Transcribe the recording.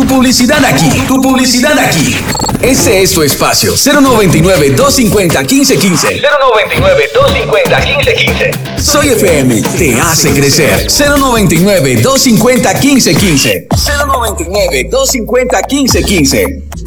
publicidad aquí, tu publicidad aquí. Ese es tu espacio. 099-250-1515. 099-250-1515. Soy FM te hace crecer. 099-250-1515. 099-250-1515.